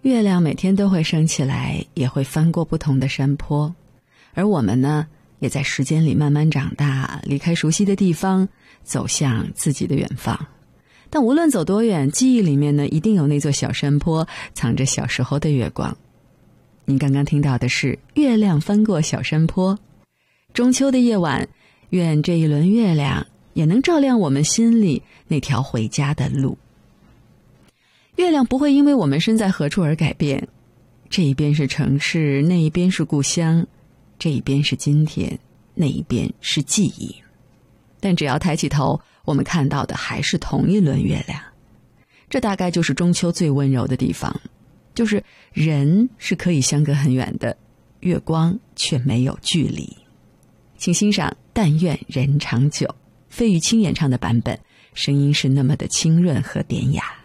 月亮每天都会升起来，也会翻过不同的山坡，而我们呢，也在时间里慢慢长大，离开熟悉的地方，走向自己的远方。但无论走多远，记忆里面呢，一定有那座小山坡，藏着小时候的月光。您刚刚听到的是月亮翻过小山坡。中秋的夜晚，愿这一轮月亮也能照亮我们心里那条回家的路。月亮不会因为我们身在何处而改变，这一边是城市，那一边是故乡，这一边是今天，那一边是记忆。但只要抬起头，我们看到的还是同一轮月亮。这大概就是中秋最温柔的地方，就是人是可以相隔很远的，月光却没有距离。请欣赏《但愿人长久》，费玉清演唱的版本，声音是那么的清润和典雅。